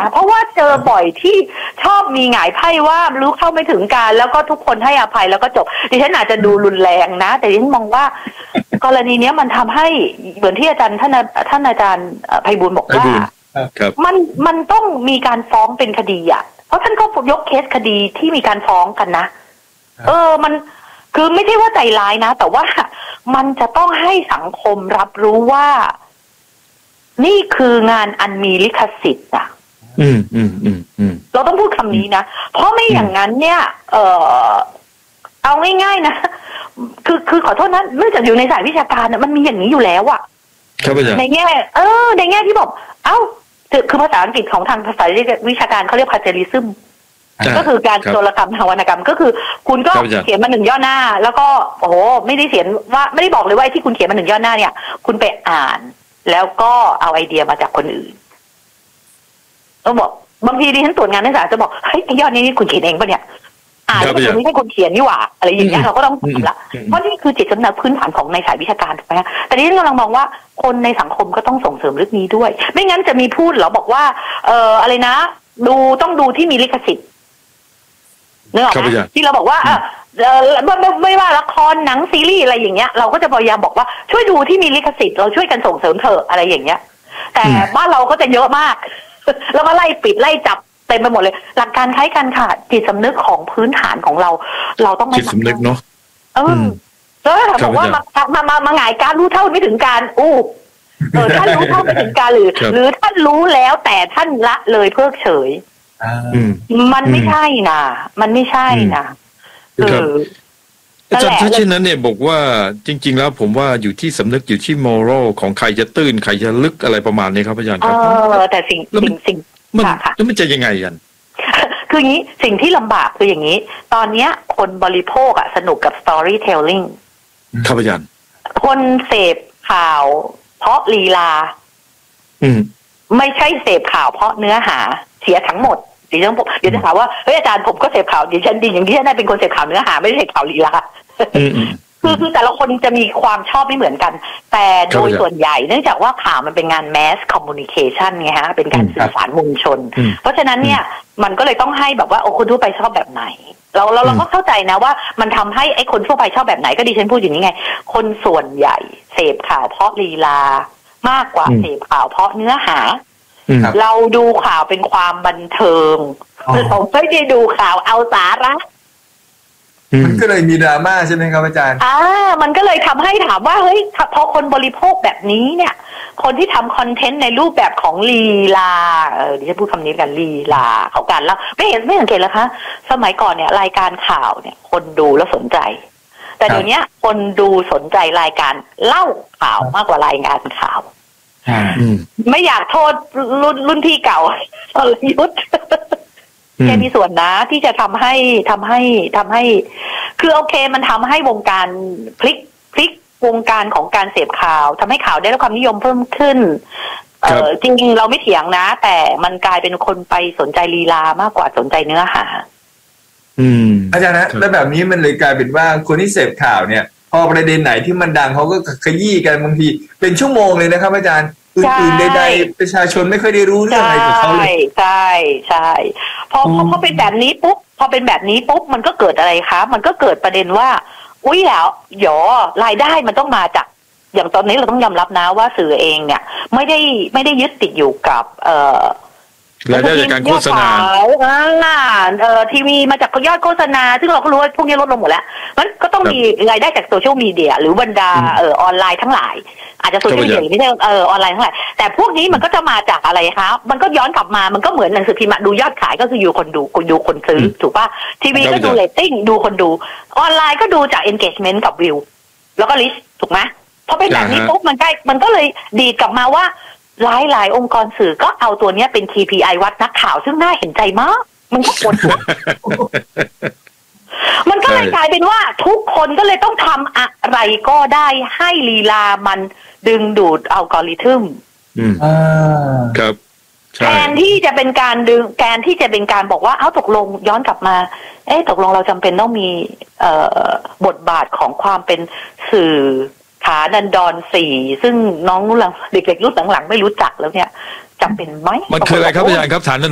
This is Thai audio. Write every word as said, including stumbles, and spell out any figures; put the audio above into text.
เพราะว่าเจอบ่อยที่ชอบมีหงายไพ่ว่ารู้เข้าไม่ถึงการแล้วก็ทุกคนให้อภัยแล้วก็จบดิฉันอาจจะดูรุนแรงนะแต่ดิฉันมองว่ากรณีนี้มันทำให้เหมือนที่อาจารย์ท่านท่านอาจารย์ไพบูลย์บอกว่ามันมันต้องมีการฟ้องเป็นคดีอ่ะเพราะท่านก็ยกเคสคดีที่มีการฟ้องกันนะเออมันคือไม่ใช่ว่าใจร้ายนะแต่ว่ามันจะต้องให้สังคมรับรู้ว่านี่คืองานอันมีลิขสิทธิ์อ่ะอืมอืมอืมอืมเราต้องพูดคำนี้นะเพราะไม่อย่างนั้นเนี่ยเออเอาง่ายๆนะคือคือขอโทษนะเนื่องจากอยู่ในสายวิชาการนะมันมีอย่างนี้อยู่แล้วอ่ะในแง่เออในแง่ที่บอกเอ้าคือภาษาอังกฤษของทางภาษาวิชาการเขาเรียก plagiarism ก็คือการโจรกรรมทางวรรณกรรมก็คือคุณก็เขียนมาหนึ่งย่อหน้าแล้วก็โอ้โหไม่ได้เขียนว่าไม่ได้บอกเลยว่าที่คุณเขียนมาหนึ่งย่อหน้าเนี่ยคุณไปอ่านแล้วก็เอาไอเดียมาจากคนอื่นต้องบอกบางทีดิฉันตรวจงานนักศึกษาจะบอกเฮ้ยไอยอดนี้นี่คุณเขียนเองปะเนี่ยอ่านแล้วคุณไม่ใช่คนเขียนนี่หว่าอะไรอย่างเงี้ยเราก็ต้องทำละเพราะนี่คือจิตสำนึกพื้นฐานของในสายวิชาการถูกไหมแต่ดิฉันกำลังมองว่าคนในสังคมก็ต้องส่งเสริมเรื่องนี้ด้วยไม่งั้นจะมีพูดเหรอบอกว่าเอ่ออะไรนะดูต้องดูที่มีลิขสิทธิ์เนอะที่เราบอกว่าเออไม่ไม่ว่าละครหนังซีรีส์อะไรอย่างเงี้ยเราก็จะพยายามบอกว่าช่วยดูที่มีลิขสิทธิ์เราช่วยกันส่งเสริมเถอะอะไรอย่างเงี้ยแต่บ้านเราก็จะเยอะมากแล้วก็ไล่ปิดไล่จับเต็มไปหมดเลยหลักการคล้ายกันค่ะจิตสำนึกของพื้นฐานของเราเราต้องไม่จิตสำนึกเนาะเออแล้วบอกว่ามามามามาหงายการรู้เท่าไม่ถึงการอู้เออท่านรู้เท่าไม่ถึงการหรือหรือท่านรู้แล้วแต่ท่านละเลยเพิกเฉยมันไม่ใช่นะมันไม่ใช่นะเอออาจารย์ถ้าเช่นนั้นเนี่ยบอกว่าจริงๆแล้วผมว่าอยู่ที่สำนึกอยู่ที่มอรัลของใครจะตื้นใครจะลึกอะไรประมาณนี้ครับอาจารย์ครับเออแต่สิ่งสิ่งสิ่งมันแล้วมันจะยังไงกันคืออย่างนี้สิ่งที่ลำบากคืออย่างนี้ตอนเนี้ยคนบริโภคอะสนุกกับ storytelling ครับอาจารย์คนเสพข่าวเพราะลีลาอืมไม่ใช่เสพข่าวเพราะเนื้อหาเสียทั้งหมดเดี๋ยวต้องเดี๋ยวจะถามว่าเฮ้ยอาจารย์ผมก็เสพข่าวดิฉันดีอย่างที่ฉันได้เป็นคนเสพข่าวเนื้อหาไม่ได้เสพข่าวลีลาคือคือแต่ละคนจะมีความชอบไม่เหมือนกันแต่โดยส่วนใหญ่เนื่องจากว่าข่าวมันเป็นงาน mass communication ไงฮะเป็นการสื่อสารมวลชนเพราะฉะนั้นเนี่ยมันก็เลยต้องให้แบบว่าโอ้คนทั่วไปชอบแบบไหนเราเราเราก็เข้าใจนะว่ามันทำให้ไอ้คนทั่วไปชอบแบบไหนก็ดิฉันพูดอย่างนี้ไงคนส่วนใหญ่เสพข่าวเพราะลีลามากกว่าเสพข่าวเพราะเนื้อหาเราดูข่าวเป็นความบันเทิงเราไม่ได้ดูข่าวเอาสาระมันก็เลยมีดราม่าใช่ไหมครับอาจารย์อ่ามันก็เลยทำให้ถามว่าเฮ้ยพอคนบริโภคแบบนี้เนี่ยคนที่ทำคอนเทนต์ในรูปแบบของลีลาเออดิฉันพูดคำนี้กันลีลาเขาการแล้วไม่เห็นไม่สังเกตแล้วคะสมัยก่อนเนี่ยรายการข่าวเนี่ยคนดูแล้วสนใจแต่เดี๋ยวนี้คนดูสนใจรายการเล่าข่าวมากกว่ารายงานข่าวไม่อยากโทษรุ่นรุ่นพี่เก่าสรยุทธแค่มีส่วนนะที่จะทำให้ทำให้ทำให้คือโอเคมันทำให้วงการพลิกพลิกวงการของการเสพข่าวทำให้ข่าวได้รับความนิยมเพิ่มขึ้นเออจริงๆเราไม่เถียงนะแต่มันกลายเป็นคนไปสนใจลีลามากกว่าสนใจเนื้อหาอืมอาจารย์นะแล้วแบบนี้มันเลยกลายเป็นว่าคนที่เสพข่าวเนี่ยพอประเด็นไหนที่มันดังเขาก็ขยี้กันบางทีเป็นชั่วโมงเลยนะครับอาจารย์อื่นๆใดๆประชาชนไม่ค่อยได้รู้เรื่องอะไรกับเขาเลยใช่ใช่พอพอเป็นแบบนี้ปุ๊บพอเป็นแบบนี้ปุ๊บมันก็เกิดอะไรคะมันก็เกิดประเด็นว่าอุ้ยแล้วหยอรายได้มันต้องมาจากอย่างตอนนี้เราต้องยอมรับนะว่าสื่อเองเนี่ยไม่ได้ไม่ได้ยึดติดอยู่กับเอ่อรายได้จากการโฆษณาอ่าเอ่อทีวีมาจากยอดโฆษณาซึ่งเราก็รู้ว่าพวกนี้ลดลงหมดแล้วมันก็ต้องมีรายได้จากโซเชียลมีเดียหรือบรรดาเอ่อออนไลน์ทั้งหลายอาจจะโซเชียลมีเดียไม่ใช่เอ่อออนไลน์ทั้งหลายแต่พวกนี้มันก็จะมาจากอะไรคะมันก็ย้อนกลับมามันก็เหมือนหนังสือพิมพ์ดูยอดขายก็คืออยู่คนดูดูคนซื้อถูกป่ะทีวีก็ดูเรตติ้งดูคนดูออนไลน์ก็ดูจาก engagement กับวิวแล้วก็ลิสต์ถูกไหมพอเป็นแบบนี้ปุ๊บมันใกล้มันก็เลยดีดกลับมาว่าหลายหลายองค์กรสื่อก็เอาตัวนี้เป็น เค พี ไอ วัดนักข่าวซึ่งน่าเห็นใจมากมันก็ปวดหัวมันก็เลยกลายเป็นว่าทุกคนก็เลยต้องทำอะไรก็ได้ให้ลีลามันดึงดูดอัลกอริทึมครับแทนที่จะเป็นการดึงแทนที่จะเป็นการบอกว่าเอ้าตกลงย้อนกลับมาเอ๊ะตกลงเราจำเป็นต้องมีเอ่อบทบาทของความเป็นสื่อขาดันดอนสี่ซึ่งน้องรุ่นหลังเด็กๆรุ่นหลังๆไม่รู้จักแล้วเนี่ยจำเป็นไหมมันคืออะไรครับอาจารย์ครับฐาน